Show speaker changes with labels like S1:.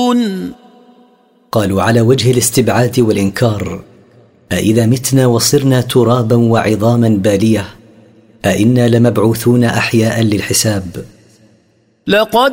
S1: لمبعوثون؟
S2: قالوا على وجه الاستبعاد والإنكار: أإذا متنا وصرنا ترابا وعظاما بالية أإنا لمبعوثون أحياء للحساب؟
S1: لقد